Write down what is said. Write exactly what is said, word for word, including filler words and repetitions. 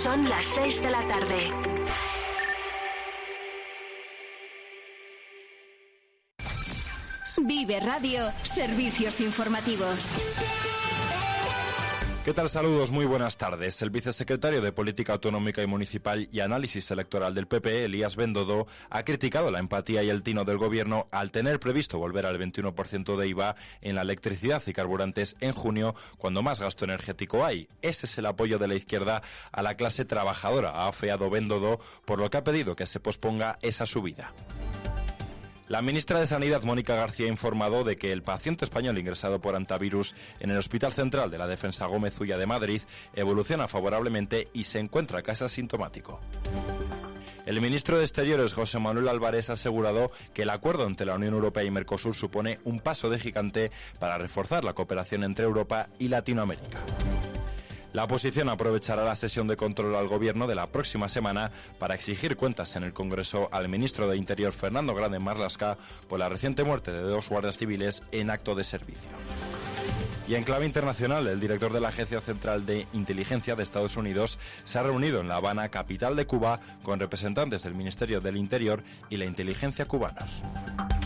Son las seis de la tarde. Vive Radio, servicios informativos. ¿Qué tal? Saludos, muy buenas tardes. El vicesecretario de Política Autonómica y Municipal y Análisis Electoral del P P, Elías Bendodo, ha criticado la empatía y el tino del Gobierno al tener previsto volver al veintiuno por ciento de I V A en la electricidad y carburantes en junio, cuando más gasto energético hay. Ese es el apoyo de la izquierda a la clase trabajadora, ha afeado Bendodo, por lo que ha pedido que se posponga esa subida. La ministra de Sanidad, Mónica García, ha informado de que el paciente español ingresado por antivirus en el Hospital Central de la Defensa Gómez Ulla de Madrid evoluciona favorablemente y se encuentra casi asintomático. El ministro de Exteriores, José Manuel Álvarez, ha asegurado que el acuerdo entre la Unión Europea y Mercosur supone un paso de gigante para reforzar la cooperación entre Europa y Latinoamérica. La oposición aprovechará la sesión de control al Gobierno de la próxima semana para exigir cuentas en el Congreso al ministro de Interior, Fernando Grande Marlaska, por la reciente muerte de dos guardias civiles en acto de servicio. Y en clave internacional, el director de la Agencia Central de Inteligencia de Estados Unidos se ha reunido en La Habana, capital de Cuba, con representantes del Ministerio del Interior y la inteligencia cubanos.